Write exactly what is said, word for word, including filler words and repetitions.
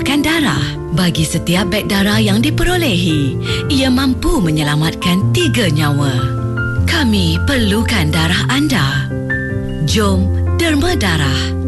memberikan darah. Bagi setiap beg darah yang diperolehi, ia mampu menyelamatkan tiga nyawa. Kami perlukan darah anda. Jom derma darah.